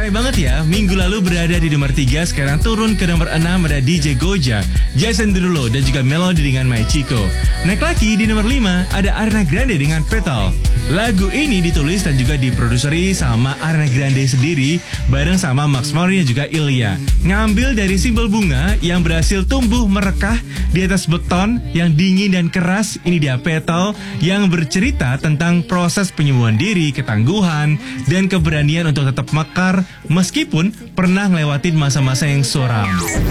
Sayang banget ya, minggu lalu berada di nomor 3, sekarang turun ke nomor 6 ada DJ Goja, Jason Derulo, dan juga Melody dengan My Chico. Naik lagi di nomor 5 ada Ariana Grande dengan Petal. Lagu ini ditulis dan juga diproduseri sama Ariana Grande sendiri bareng sama Max Martin dan juga Ilya. Ngambil dari simbol bunga yang berhasil tumbuh merekah di atas beton yang dingin dan keras. Ini dia Petal yang bercerita tentang proses penyembuhan diri, ketangguhan, dan keberanian untuk tetap mekar meskipun pernah ngelewatin masa-masa yang suram.